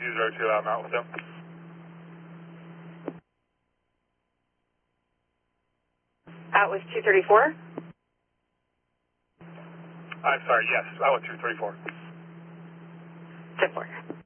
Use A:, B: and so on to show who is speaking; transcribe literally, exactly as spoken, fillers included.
A: two zero two, I'm out with him.
B: Out with two thirty-four?
A: I'm sorry, yes, out with two thirty-four.
B: ten four.